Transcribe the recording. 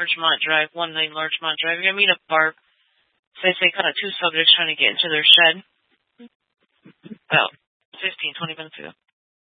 Larchmont Drive, 19 Larchmont Drive. You're going to meet up Barb. So I say kind of two subjects trying to get into their shed about 15, 20 minutes ago.